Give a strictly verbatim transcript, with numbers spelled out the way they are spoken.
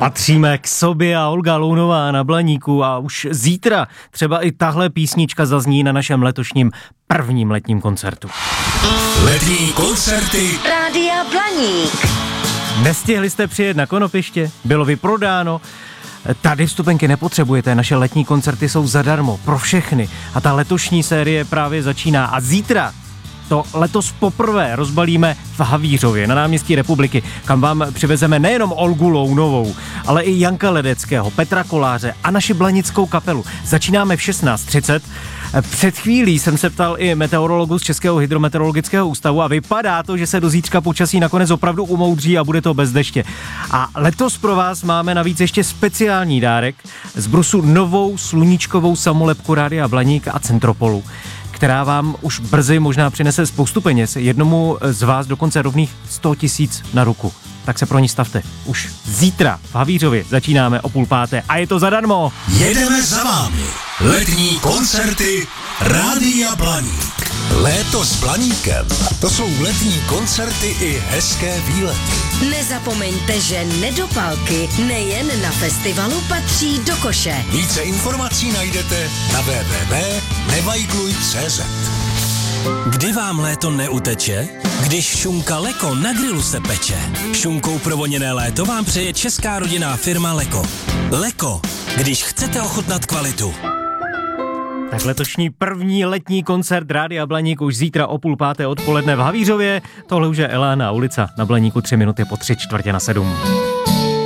Patříme k sobě a Olga Lounová na Blaníku a už zítra třeba i tahle písnička zazní na našem letošním prvním letním koncertu. Letní koncerty Rádia Blaník. Nestihli jste přijet na Konopiště? Bylo vyprodáno? Tady vstupenky nepotřebujete, naše letní koncerty jsou zadarmo pro všechny a ta letošní série právě začíná a zítra to letos poprvé rozbalíme v Havířově na náměstí Republiky, kam vám přivezeme nejenom Olgu Lounovou, ale i Janka Ledeckého, Petra Koláře a naši blanickou kapelu. Začínáme v šestnáct třicet. Před chvílí jsem se ptal i meteorologu z Českého hydrometeorologického ústavu a vypadá to, že se do zítřka počasí nakonec opravdu umoudří a bude to bez deště. A letos pro vás máme navíc ještě speciální dárek z Brusu novou sluníčkovou samolepku Rádia Blaník a Centropolu, která vám už brzy možná přinese spoustu peněz, jednomu z vás dokonce rovných sto tisíc na ruku. Tak se pro ní stavte. Už zítra v Havířově začínáme o půl páté a je to zadarmo. jedeme za vámi. Letní koncerty Rádia Blaník. Léto s Blaníkem. To jsou letní koncerty i hezké výlety. Nezapomeňte, že nedopalky nejen na festivalu patří do koše. Více informací najdete na w w w tečka nevajdluj tečka cé zet. Kdy vám léto neuteče? Když šunka Leko na grilu se peče. Šunkou provoněné léto vám přeje česká rodinná firma Leko. Leko, když chcete ochutnat kvalitu. Tak letošní první letní koncert Rádia Blaník už zítra o půl páté odpoledne v Havířově. Tohle už je Elána Ulica na Blaníku tři minuty po tři čtvrtě na sedm.